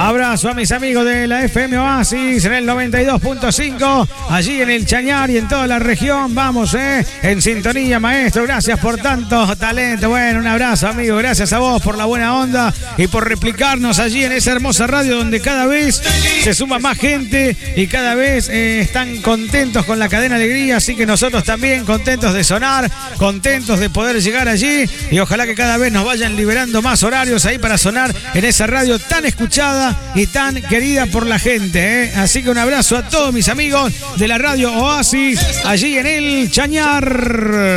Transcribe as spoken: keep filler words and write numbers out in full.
Abrazo a mis amigos de la F M Oasis en el noventa y dos punto cinco, allí en el Chañar y en toda la región. Vamos, eh, en sintonía, maestro. Gracias por tanto talento. Bueno, un abrazo, amigo. Gracias a vos por la buena onda y por replicarnos allí en esa hermosa radio donde cada vez se suma más gente y cada vez eh, están contentos con la cadena Alegría. Así que nosotros también contentos de sonar, contentos de poder llegar allí y ojalá que cada vez nos vayan liberando más horarios ahí para sonar en esa radio tan escuchada y tan querida por la gente, ¿eh? Así que un abrazo a todos mis amigos de la radio Oasis allí en el Chañar.